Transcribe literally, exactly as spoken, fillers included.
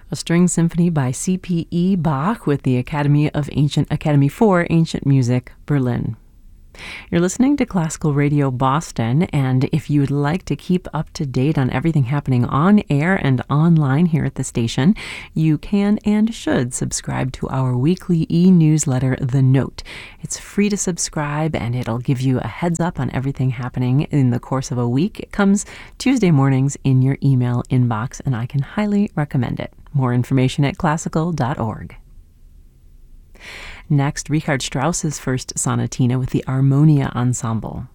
A string symphony by C P E Bach with the Academy of Ancient Academy for Ancient Music, Berlin. You're listening to Classical Radio Boston, and if you'd like to keep up to date on everything happening on air and online here at the station, you can and should subscribe to our weekly e-newsletter, The Note. It's free to subscribe, and it'll give you a heads up on everything happening in the course of a week. It comes Tuesday mornings in your email inbox, and I can highly recommend it. More information at classical dot org. Next, Richard Strauss's first sonatina with the Armonia Ensemble.